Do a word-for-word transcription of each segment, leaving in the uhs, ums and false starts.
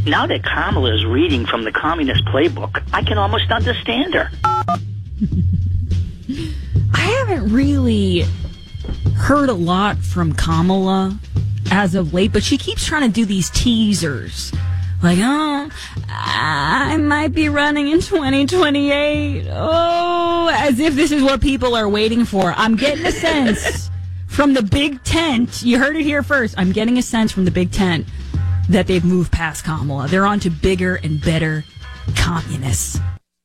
Now that Kamala is reading from the Communist Playbook, I can almost understand her. I haven't really heard a lot from Kamala as of late, but she keeps trying to do these teasers. Like, oh, I might be running in twenty twenty-eight. Oh, as if this is what people are waiting for. I'm getting a sense from the Big Tent. You heard it here first. I'm getting a sense from the Big Tent that they've moved past Kamala. They're on to bigger and better communists.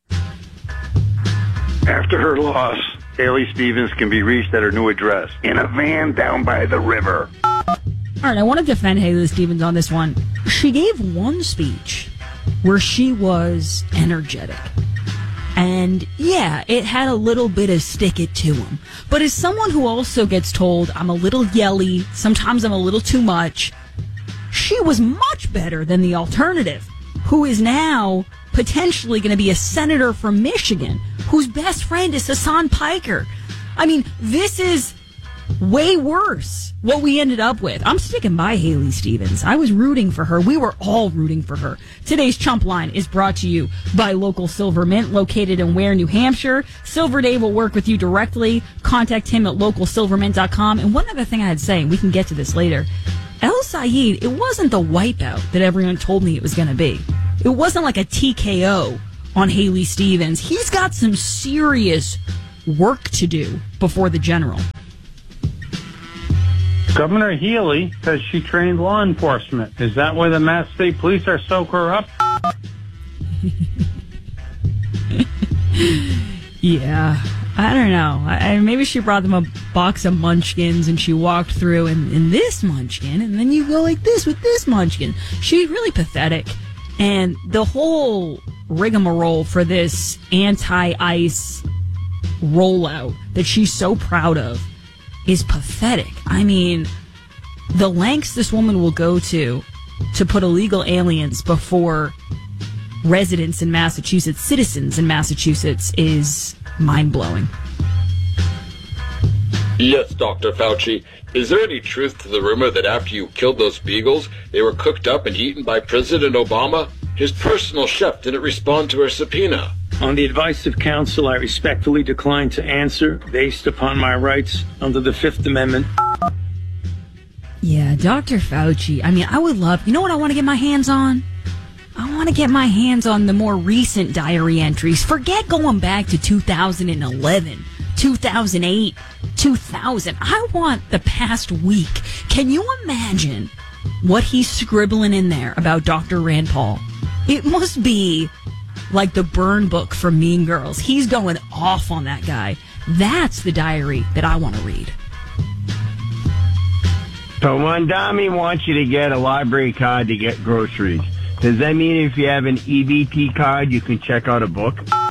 After her loss, Haley Stevens can be reached at her new address, in a van down by the river. All right, I want to defend Haley Stevens on this one. She gave one speech where she was energetic. And, yeah, it had a little bit of stick it to him. But as someone who also gets told I'm a little yelly, sometimes I'm a little too much, she was much better than the alternative, who is now potentially going to be a senator from Michigan, whose best friend is Hassan Piker. I mean, this is way worse what we ended up with. I'm sticking by Haley Stevens. I was rooting for her. We were all rooting for her. Today's Chump Line is brought to you by Local Silver Mint, located in Ware, New Hampshire. Silver Day will work with you directly. Contact him at local silver mint dot com. And one other thing I had to say, and we can get to this later, El Sayed, it wasn't the wipeout that everyone told me it was going to be. It wasn't like a T K O on Haley Stevens. He's got some serious work to do before the general. Governor Healy says she trained law enforcement. Is that why the Mass State Police are so corrupt? Yeah, I don't know. I, maybe she brought them a box of munchkins and she walked through and, and this munchkin, and then you go like this with this munchkin. She's really pathetic. And the whole rigmarole for this anti-ICE rollout that she's so proud of is pathetic. I mean, the lengths this woman will go to to put illegal aliens before residents in Massachusetts, citizens in Massachusetts, is mind-blowing. Yes, Doctor Fauci. Is there any truth to the rumor that after you killed those beagles, they were cooked up and eaten by President Obama? His personal chef didn't respond to her subpoena. On the advice of counsel, I respectfully decline to answer based upon my rights under the Fifth Amendment. Yeah, Doctor Fauci. I mean, I would love... You know what I want to get my hands on? I want to get my hands on the more recent diary entries. Forget going back to two thousand eleven, two thousand eight, two thousand. I want the past week. Can you imagine what he's scribbling in there about Doctor Rand Paul? It must be like the burn book from Mean Girls. He's going off on that guy. That's the diary that I want to read. So Mondami wants you to get a library card to get groceries. Does that mean if you have an E B T card, you can check out a book?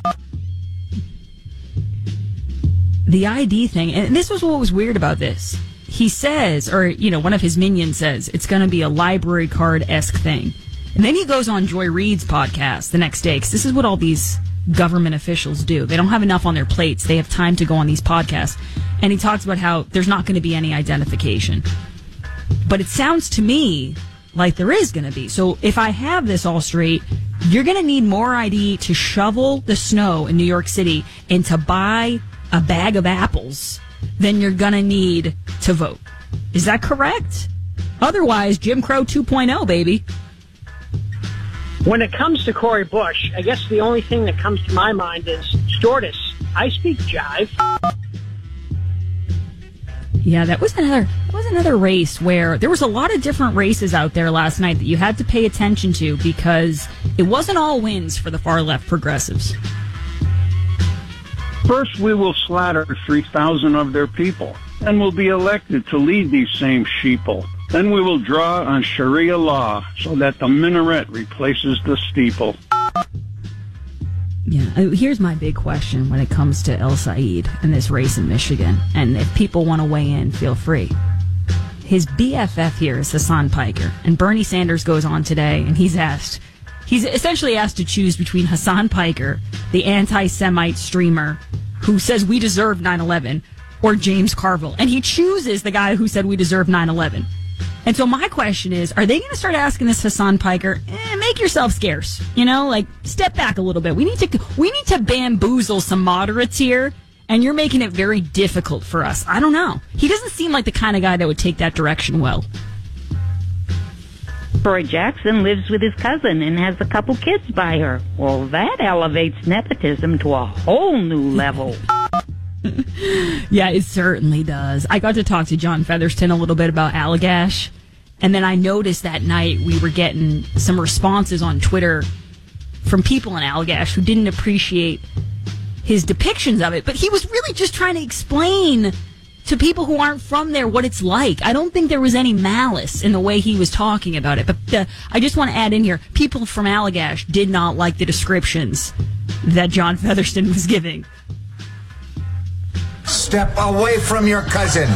The I D thing, and this was what was weird about this. He says, or, you know, one of his minions says, it's going to be a library card-esque thing. And then he goes on Joy Reid's podcast the next day, because this is what all these government officials do. They don't have enough on their plates. They have time to go on these podcasts. And he talks about how there's not going to be any identification. But it sounds to me like there is going to be. So if I have this all straight, you're going to need more I D to shovel the snow in New York City and to buy a bag of apples than you're going to need to vote. Is that correct? Otherwise, Jim Crow two point oh, baby. When it comes to Cori Bush, I guess the only thing that comes to my mind is Stewardess. I speak jive. Yeah, that was another that was another race where there was a lot of different races out there last night that you had to pay attention to because it wasn't all wins for the far left progressives. First, we will slaughter three thousand of their people, and will be elected to lead these same sheeple. Then we will draw on Sharia law so that the minaret replaces the steeple. Yeah, here's my big question when it comes to El Sayed and this race in Michigan. And if people want to weigh in, feel free. His B F F here is Hassan Piker. And Bernie Sanders goes on today and he's asked, he's essentially asked to choose between Hassan Piker, the anti-Semite streamer who says we deserve nine eleven, or James Carville. And he chooses the guy who said we deserve nine eleven. And so my question is, are they going to start asking this Hassan Piker, eh, make yourself scarce. You know, like step back a little bit. We need to we need to bamboozle some moderates here, and you're making it very difficult for us. I don't know. He doesn't seem like the kind of guy that would take that direction well. Troy Jackson lives with his cousin and has a couple kids by her. Well, that elevates nepotism to a whole new level. Yeah, it certainly does. I got to talk to John Featherston a little bit about Allagash, and then I noticed that night we were getting some responses on Twitter from people in Allagash who didn't appreciate his depictions of it, but he was really just trying to explain to people who aren't from there what it's like. I don't think there was any malice in the way he was talking about it. But uh, I just want to add in here, people from Allagash did not like the descriptions that John Featherston was giving. Step away from your cousin.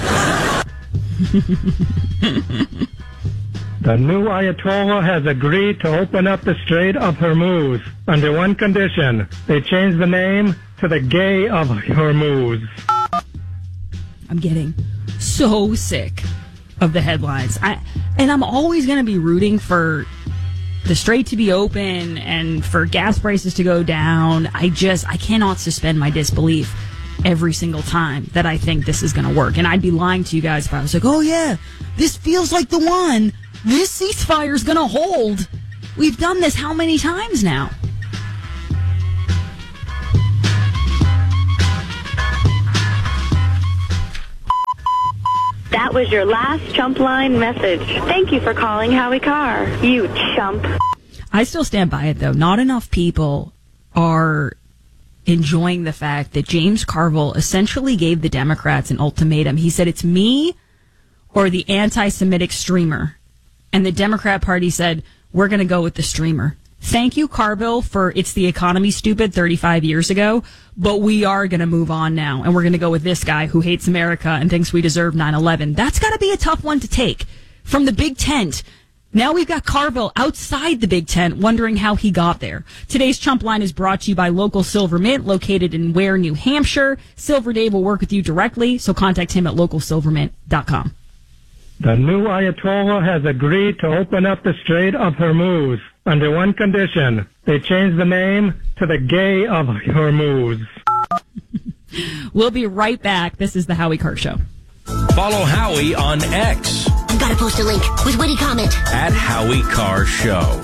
The new Ayatollah has agreed to open up the Strait of Hormuz under one condition. They change the name to the Gay of Hormuz. I'm getting so sick of the headlines. I, and I'm always going to be rooting for the strait to be open and for gas prices to go down. I just, I cannot suspend my disbelief every single time that I think this is going to work. And I'd be lying to you guys if I was like, oh yeah, this feels like the one. This ceasefire is going to hold. We've done this how many times now? That was your last chump line message. Thank you for calling Howie Carr, you chump. I still stand by it, though. Not enough people are enjoying the fact that James Carville essentially gave the Democrats an ultimatum. He said, it's me or the anti-Semitic streamer. And the Democrat Party said, we're going to go with the streamer. Thank you, Carville, for It's the Economy Stupid thirty-five years ago, but we are going to move on now, and we're going to go with this guy who hates America and thinks we deserve nine eleven. That's got to be a tough one to take. From the big tent, now we've got Carville outside the big tent wondering how he got there. Today's Chump Line is brought to you by Local Silver Mint, located in Ware, New Hampshire. Silver Dave will work with you directly, so contact him at local silver mint dot com. The new Ayatollah has agreed to open up the Strait of Hormuz under one condition. They change the name to the Gay of Hormuz. We'll be right back. This is the Howie Carr Show. Follow Howie on X. Gotta post a link with witty comment. At Howie Carr Show.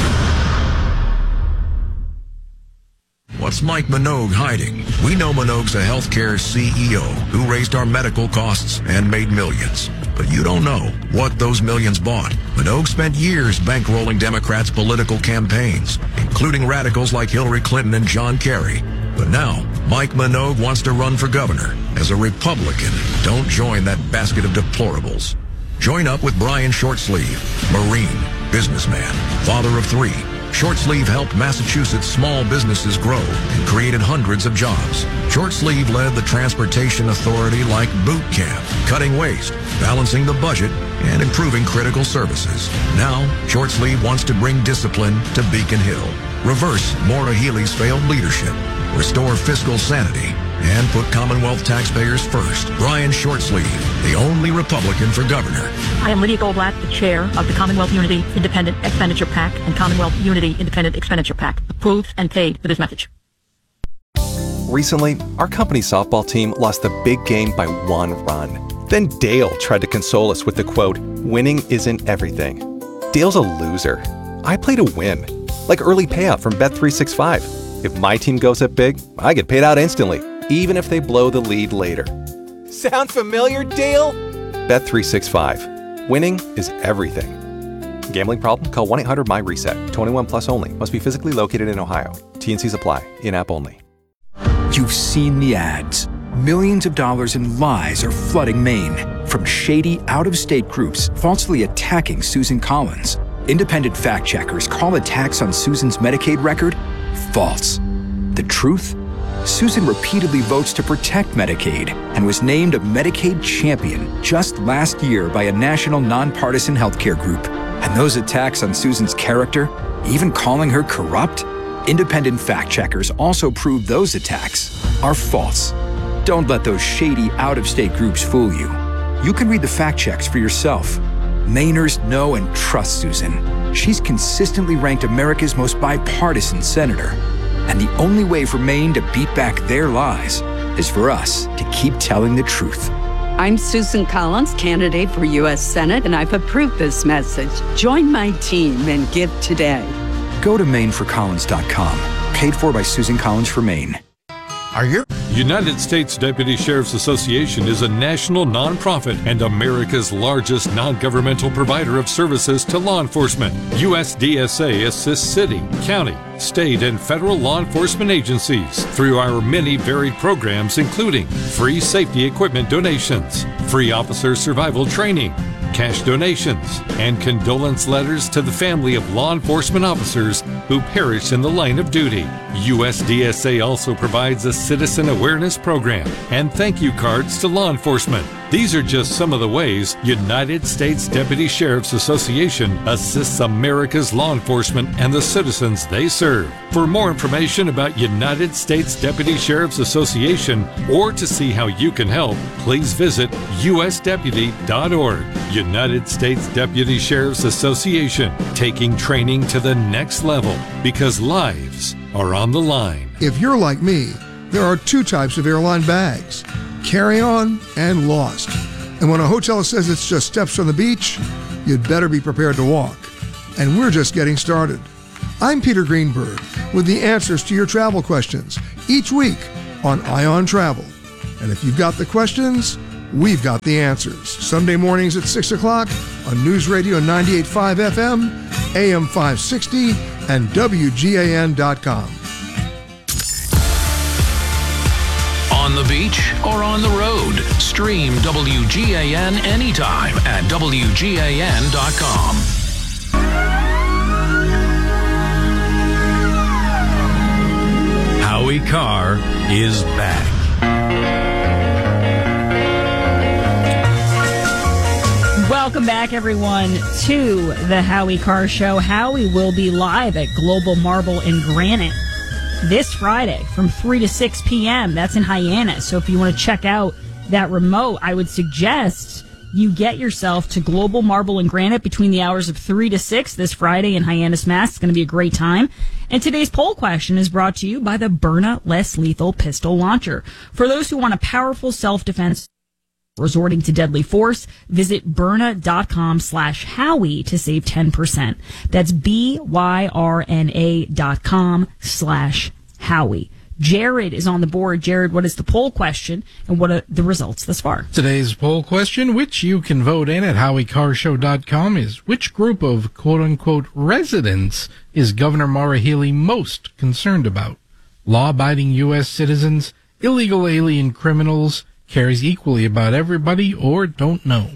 What's Mike Minogue hiding? We know Minogue's a healthcare C E O who raised our medical costs and made millions. But you don't know what those millions bought. Minogue spent years bankrolling Democrats' political campaigns, including radicals like Hillary Clinton and John Kerry. But now, Mike Minogue wants to run for governor. As a Republican, don't join that basket of deplorables. Join up with Brian Shortsleeve, Marine, businessman, father of three. Shortsleeve helped Massachusetts small businesses grow and created hundreds of jobs. Shortsleeve led the Transportation Authority like boot camp, cutting waste, balancing the budget, and improving critical services. Now, Shortsleeve wants to bring discipline to Beacon Hill, reverse Maura Healey's failed leadership, restore fiscal sanity, and put Commonwealth taxpayers first. Brian Shortsleeve, the only Republican for governor. I am Lydia Goldblatt, the chair of the Commonwealth Unity Independent Expenditure PAC and Commonwealth Unity Independent Expenditure PAC. Approved and paid for this message. Recently, our company's softball team lost the big game by one run. Then Dale tried to console us with the quote, winning isn't everything. Dale's a loser. I play to win. Like early payout from Bet three sixty-five. If my team goes up big, I get paid out instantly, even if they blow the lead later. Sound familiar, Dale? Bet three sixty-five. Winning is everything. Gambling problem? Call one eight hundred my reset. twenty-one plus only. Must be physically located in Ohio. T and Cs apply. In-app only. You've seen the ads. Millions of dollars in lies are flooding Maine. From shady, out-of-state groups falsely attacking Susan Collins. Independent fact-checkers call attacks on Susan's Medicaid record false. The truth? Susan repeatedly votes to protect Medicaid and was named a Medicaid champion just last year by a national nonpartisan healthcare group. And those attacks on Susan's character, even calling her corrupt? Independent fact-checkers also prove those attacks are false. Don't let those shady, out-of-state groups fool you. You can read the fact checks for yourself. Mainers know and trust Susan. She's consistently ranked America's most bipartisan senator. And the only way for Maine to beat back their lies is for us to keep telling the truth. I'm Susan Collins, candidate for U S Senate, and I've approved this message. Join my team and give today. Go to Maine for Collins dot com. Paid for by Susan Collins for Maine. Are you? United States Deputy Sheriff's Association is a national nonprofit and America's largest non-governmental provider of services to law enforcement. U S D S A assists city, county, state, and federal law enforcement agencies through our many varied programs, including free safety equipment donations, free officer survival training, cash donations, and condolence letters to the family of law enforcement officers who perished in the line of duty. U S D S A also provides a citizen awareness program and thank you cards to law enforcement. These are just some of the ways United States Deputy Sheriff's Association assists America's law enforcement and the citizens they serve. For more information about United States Deputy Sheriff's Association or to see how you can help, please visit U S deputy dot org. United States Deputy Sheriff's Association, taking training to the next level because lives are on the line. If you're like me, there are two types of airline bags, carry-on and lost. And when a hotel says it's just steps from the beach, you'd better be prepared to walk. And we're just getting started. I'm Peter Greenberg with the answers to your travel questions each week on Ion Travel. And if you've got the questions, we've got the answers. Sunday mornings at six o'clock on News Radio ninety-eight point five F M, A M five sixty, and W G A N dot com. On the beach or on the road, stream W G A N anytime at W G A N dot com. Howie Carr is back. Welcome back, everyone, to the Howie Carr Show. Howie will be live at Global Marble and Granite this Friday from three to six p.m. That's in Hyannis. So if you want to check out that remote, I would suggest you get yourself to Global Marble and Granite between the hours of three to six this Friday in Hyannis, Mass. It's going to be a great time. And today's poll question is brought to you by the Byrna Less Lethal Pistol Launcher. For those who want a powerful self-defense resorting to deadly force, visit Byrna.com slash Howie to save ten percent. That's B-Y-R-N-A dot com slash Howie. Jared is on the board. Jared, what is the poll question and what are the results thus far? Today's poll question, which you can vote in at Howie Carr Show dot com, is which group of quote-unquote residents is Governor Maura Healey most concerned about? Law-abiding U S citizens, illegal alien criminals, cares equally about everybody, or don't know?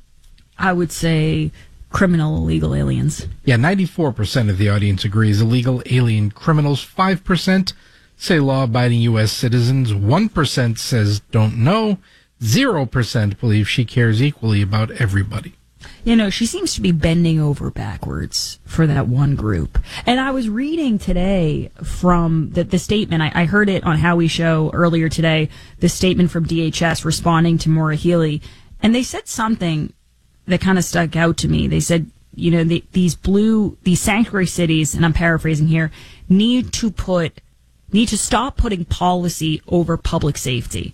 I would say criminal illegal aliens. Yeah, ninety-four percent of the audience agrees illegal alien criminals, five percent say law-abiding U S citizens, one percent says don't know, zero percent believe she cares equally about everybody. You know, she seems to be bending over backwards for that one group. And I was reading today from the, the statement, I, I heard it on Howie's show earlier today, the statement from D H S responding to Maura Healey. And they said something that kind of stuck out to me. They said, you know, the, these blue, these sanctuary cities, and I'm paraphrasing here, need to put, need to stop putting policy over public safety.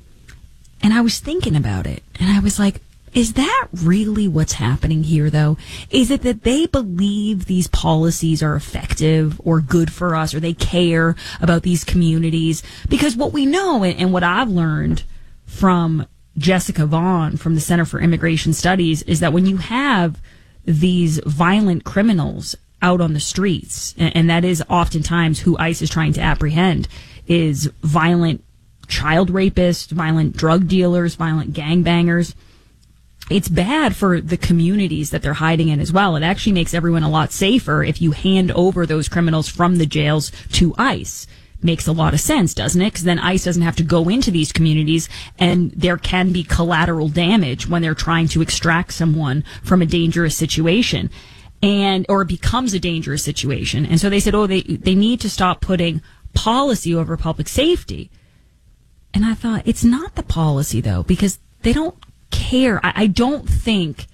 And I was thinking about it, and I was like, is that really what's happening here, though? Is it that they believe these policies are effective or good for us, or they care about these communities? Because what we know, and what I've learned from Jessica Vaughn from the Center for Immigration Studies, is that when you have these violent criminals out on the streets, and that is oftentimes who ICE is trying to apprehend, is violent child rapists, violent drug dealers, violent gangbangers, it's bad for the communities that they're hiding in as well. It actually makes everyone a lot safer if you hand over those criminals from the jails to ICE. Makes a lot of sense, doesn't it? Because then ICE doesn't have to go into these communities, and there can be collateral damage when they're trying to extract someone from a dangerous situation, and or it becomes a dangerous situation. And so they said, oh, they they need to stop putting policy over public safety. And I thought, it's not the policy, though, because they don't care. I, I don't think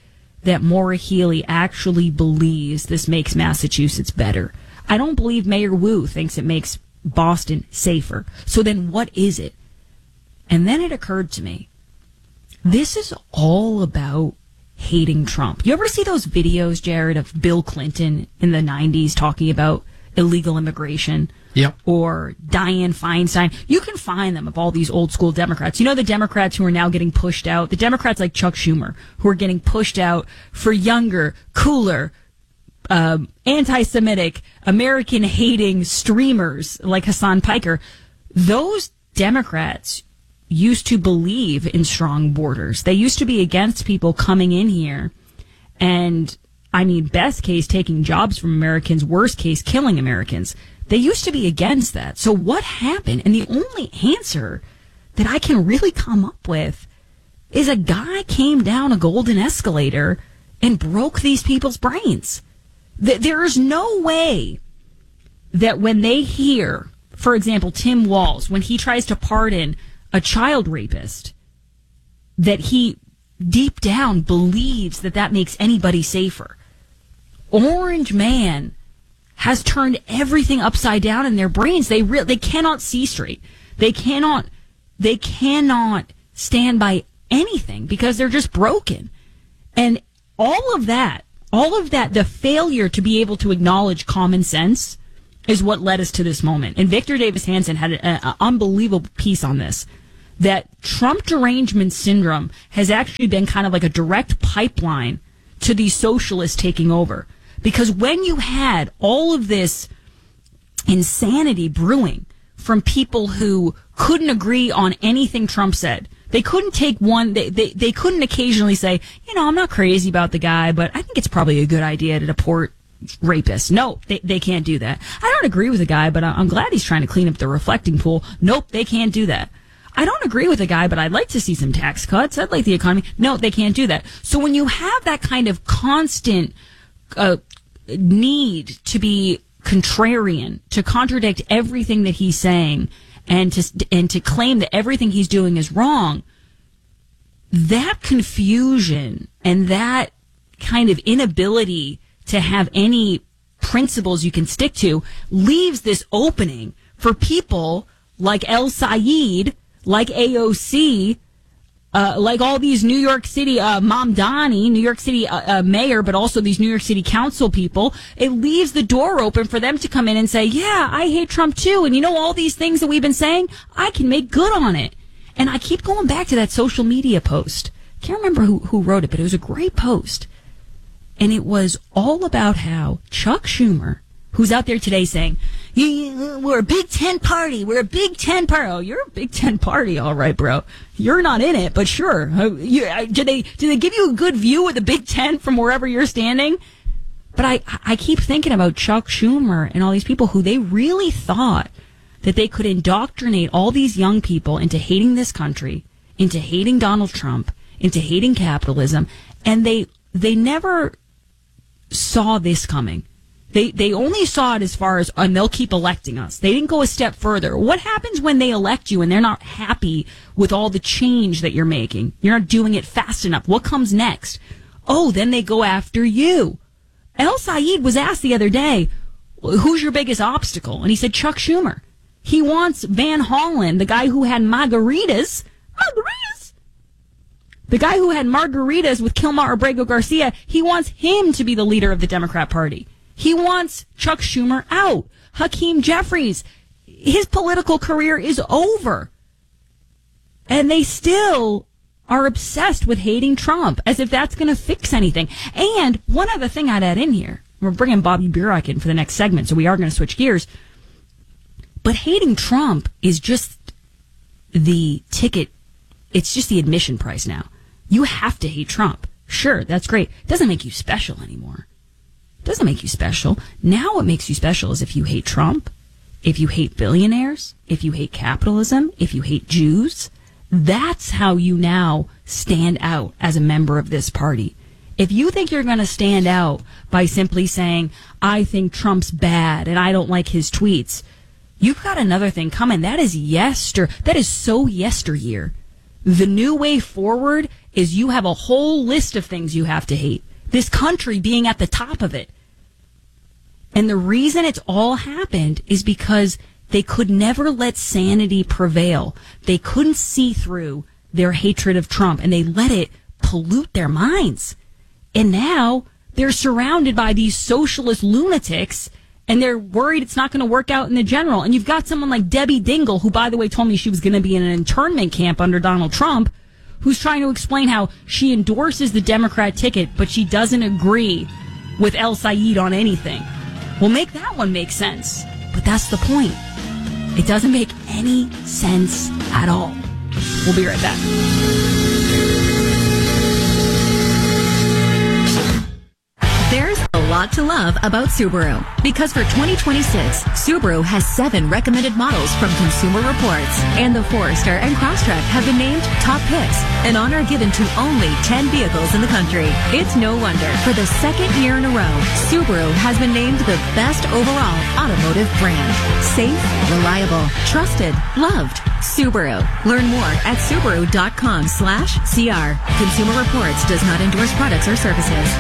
that Maura Healey actually believes this makes Massachusetts better. I don't believe Mayor Wu thinks it makes Boston safer. So then what is it? And then it occurred to me, this is all about hating Trump. You ever see those videos, Jared, of Bill Clinton in the nineties talking about illegal immigration? Yep. Or Dianne Feinstein. You can find them of all these old school Democrats. You know the Democrats who are now getting pushed out? The Democrats like Chuck Schumer, who are getting pushed out for younger, cooler, um, anti-Semitic, American-hating streamers like Hassan Piker. Those Democrats used to believe in strong borders. They used to be against people coming in here and, I mean, best case, taking jobs from Americans, worst case, killing Americans. They used to be against that. So what happened? And the only answer that I can really come up with is a guy came down a golden escalator and broke these people's brains. There is no way that when they hear, for example, Tim Walz, when he tries to pardon a child rapist, that he deep down believes that that makes anybody safer. Orange Man has turned everything upside down in their brains. They re- they cannot see straight. They cannot they cannot stand by anything because they're just broken. And all of that, all of that, the failure to be able to acknowledge common sense is what led us to this moment. And Victor Davis Hanson had an unbelievable piece on this, that Trump derangement syndrome has actually been kind of like a direct pipeline to these socialists taking over. Because when you had all of this insanity brewing from people who couldn't agree on anything Trump said, they couldn't take one, they, they, they couldn't occasionally say, you know, I'm not crazy about the guy, but I think it's probably a good idea to deport rapists. No, they, they can't do that. I don't agree with the guy, but I'm glad he's trying to clean up the reflecting pool. Nope, they can't do that. I don't agree with the guy, but I'd like to see some tax cuts. I'd like the economy. No, they can't do that. So when you have that kind of constant uh, need to be contrarian, to contradict everything that he's saying, and to and to claim that everything he's doing is wrong, that confusion and that kind of inability to have any principles you can stick to leaves this opening for people like El Sayed, like A O C, uh, like all these New York City, uh, Mamdani, New York City uh, uh, mayor, but also these New York City council people. It leaves the door open for them to come in and say, yeah, I hate Trump too. And you know, all these things that we've been saying, I can make good on it. And I keep going back to that social media post. Can't remember who, who wrote it, but it was a great post. And it was all about how Chuck Schumer, who's out there today saying, we're a Big Ten party. We're a Big Ten party. Oh, you're a Big Ten party, all right, bro. You're not in it, but sure. You, did they did they give you a good view of the Big Ten from wherever you're standing? But I, I keep thinking about Chuck Schumer and all these people who they really thought that they could indoctrinate all these young people into hating this country, into hating Donald Trump, into hating capitalism, and they they never saw this coming. They they only saw it as far as, and they'll keep electing us. They didn't go a step further. What happens when they elect you and they're not happy with all the change that you're making? You're not doing it fast enough. What comes next? Oh, then they go after you. El Sayed was asked the other day, who's your biggest obstacle? And he said, Chuck Schumer. He wants Van Hollen, the guy who had margaritas, margaritas, the guy who had margaritas with Kilmar Abrego Garcia, he wants him to be the leader of the Democrat Party. He wants Chuck Schumer out. Hakeem Jeffries, his political career is over. And they still are obsessed with hating Trump, as if that's going to fix anything. And one other thing I'd add in here, we're bringing Bobby Burek in for the next segment, so we are going to switch gears. But hating Trump is just the ticket. It's just the admission price now. You have to hate Trump. Sure, that's great. It doesn't make you special anymore. Doesn't make you special. Now what makes you special is if you hate Trump, if you hate billionaires, if you hate capitalism, if you hate Jews. That's how you now stand out as a member of this party. If you think you're going to stand out by simply saying, I think Trump's bad and I don't like his tweets, you've got another thing coming. That is yester. That is so yesteryear. The new way forward is you have a whole list of things you have to hate. this country being at the top of it. And the reason it's all happened is because they could never let sanity prevail. They couldn't see through their hatred of Trump, and they let it pollute their minds. And now they're surrounded by these socialist lunatics, and they're worried it's not going to work out in the general. And you've got someone like Debbie Dingell, who, by the way, told me she was going to be in an internment camp under Donald Trump, who's trying to explain how she endorses the Democrat ticket, but she doesn't agree with El Sayed on anything. Well, make that one make sense. But that's the point. It doesn't make any sense at all. We'll be right back. There's a lot to love about Subaru, because for twenty twenty-six, Subaru has seven recommended models from Consumer Reports, and the Forester and Crosstrek have been named top picks, an honor given to only ten vehicles in the country. It's no wonder, for the second year in a row, Subaru has been named the best overall automotive brand. Safe, reliable, trusted, loved. Subaru. Learn more at Subaru.com slash CR. Consumer Reports does not endorse products or services.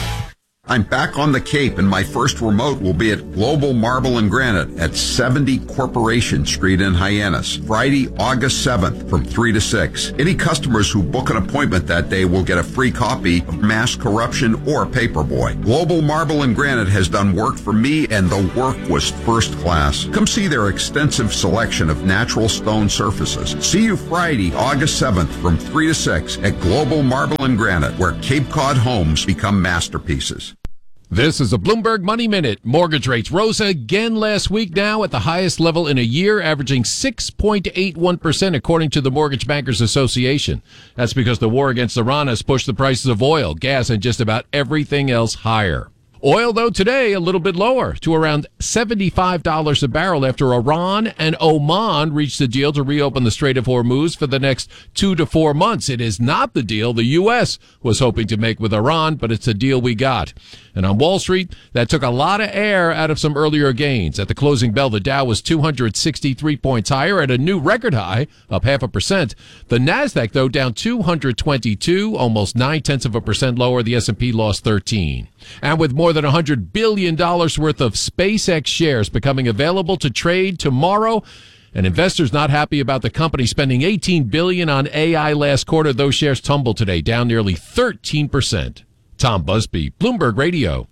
I'm back on the Cape, and my first remote will be at Global Marble and Granite at seventy Corporation Street in Hyannis, Friday, August seventh from three to six. Any customers who book an appointment that day will get a free copy of Mass Corruption or Paperboy. Global Marble and Granite has done work for me, and the work was first class. Come see their extensive selection of natural stone surfaces. See you Friday, August seventh from three to six at Global Marble and Granite, where Cape Cod homes become masterpieces. This is a Bloomberg Money Minute. Mortgage rates rose again last week, now at the highest level in a year, averaging six point eight one percent according to the Mortgage Bankers Association. That's because the war against Iran has pushed the prices of oil, gas, and just about everything else higher. Oil, though, today a little bit lower to around seventy-five dollars a barrel after Iran and Oman reached a deal to reopen the Strait of Hormuz for the next two to four months. It is not the deal the U S was hoping to make with Iran, but it's a deal we got. And on Wall Street, that took a lot of air out of some earlier gains. At the closing bell, the Dow was two hundred sixty-three points higher at a new record high, up half a percent. The Nasdaq, though, down two hundred twenty-two, almost nine-tenths of a percent lower. The S and P lost thirteen. And with more than one hundred billion dollars worth of SpaceX shares becoming available to trade tomorrow, and investors not happy about the company spending eighteen billion dollars on A I last quarter, those shares tumbled today, down nearly thirteen percent. Tom Busby, Bloomberg Radio.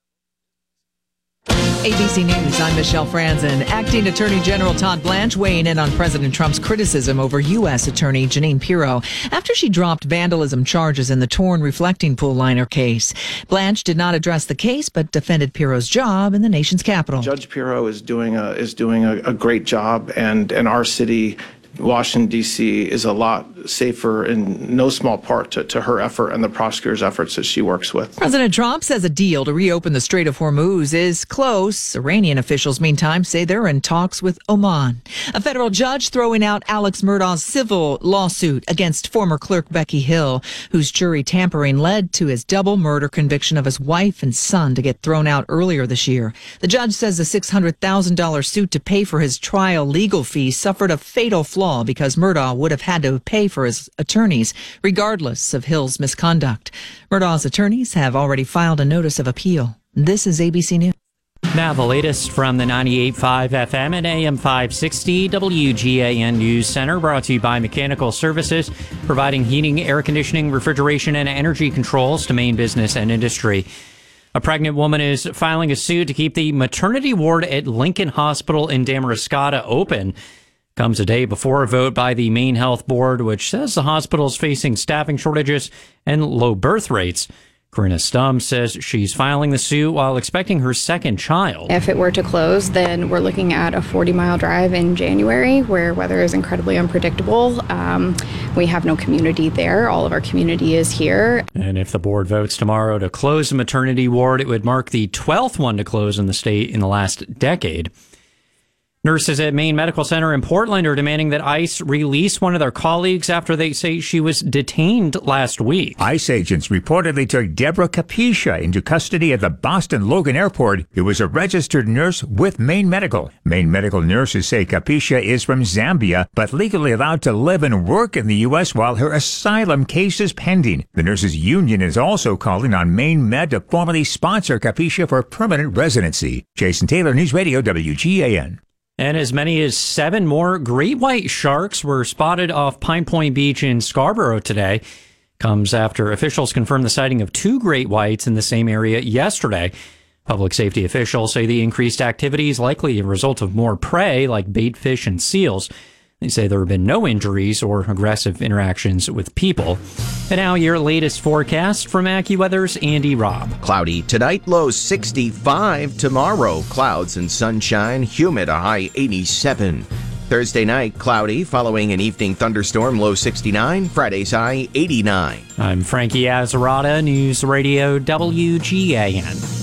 A B C News, I'm Michelle Franzen. Acting Attorney General Todd Blanche weighing in on President Trump's criticism over U S Attorney Jeanine Pirro after she dropped vandalism charges in the torn reflecting pool liner case. Blanche did not address the case, but defended Pirro's job in the nation's capital. Judge Pirro is doing a is doing a, a great job, and and our city, Washington, D C, is a lot safer in no small part to, to her effort and the prosecutor's efforts that she works with. President Trump says a deal to reopen the Strait of Hormuz is close. Iranian officials, meantime, say they're in talks with Oman. A federal judge throwing out Alex Murdaugh's civil lawsuit against former clerk Becky Hill, whose jury tampering led to his double murder conviction of his wife and son to get thrown out earlier this year. The judge says the six hundred thousand dollars suit to pay for his trial legal fees suffered a fatal flaw because Murdaugh would have had to pay for his attorneys, regardless of Hill's misconduct. Murdaugh's attorneys have already filed a notice of appeal. This is A B C News. Now the latest from the ninety-eight point five F M and A M five sixty W G A N News Center, brought to you by Mechanical Services, providing heating, air conditioning, refrigeration, and energy controls to Maine business and industry. A pregnant woman is filing a suit to keep the maternity ward at Lincoln Hospital in Damariscotta open. Comes a day before a vote by the Maine Health Board, which says the hospital is facing staffing shortages and low birth rates. Corinna Stum says she's filing the suit while expecting her second child. If it were to close, then we're looking at a forty-mile drive in January where weather is incredibly unpredictable. Um, we have no community there. All of our community is here. And if the board votes tomorrow to close the maternity ward, it would mark the twelfth one to close in the state in the last decade. Nurses at Maine Medical Center in Portland are demanding that ICE release one of their colleagues after they say she was detained last week. ICE agents reportedly took Deborah Capiscia into custody at the Boston Logan Airport, who was a registered nurse with Maine Medical. Maine Medical nurses say Capiscia is from Zambia, but legally allowed to live and work in the U S while her asylum case is pending. The nurses union is also calling on Maine Med to formally sponsor Capiscia for permanent residency. Jason Taylor, News Radio W G A N. And as many as seven more great white sharks were spotted off Pine Point Beach in Scarborough today. Comes after officials confirmed the sighting of two great whites in the same area yesterday. Public safety officials say the increased activity is likely a result of more prey like bait fish and seals. They say there have been no injuries or aggressive interactions with people. And now your latest forecast from AccuWeather's Andy Robb. Cloudy tonight, low sixty-five. Tomorrow, clouds and sunshine, humid, a high eighty-seven. Thursday night, cloudy, following an evening thunderstorm, low sixty-nine. Friday's high eighty-nine. I'm Frankie Azarada, News Radio W G A N.